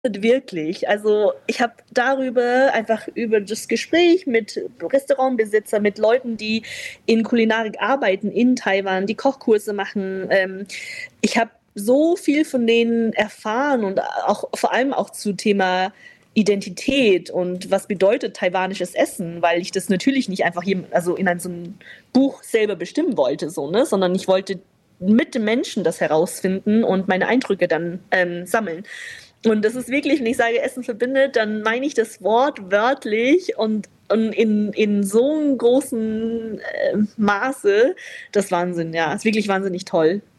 wirklich. Also ich habe darüber einfach über das Gespräch mit Restaurantbesitzer, mit Leuten, die in Kulinarik arbeiten in Taiwan, die Kochkurse machen. Ich habe so viel von denen erfahren und auch vor allem auch zu Thema Identität und was bedeutet taiwanisches Essen, weil ich das natürlich nicht einfach also in so einem Buch selber bestimmen wollte, so, ne, sondern ich wollte mit dem Menschen das herausfinden und meine Eindrücke dann sammeln. Und das ist wirklich, wenn ich sage, Essen verbindet, dann meine ich das Wort wörtlich und in so einem großen Maße. Das ist Wahnsinn, ja. Ist wirklich wahnsinnig toll.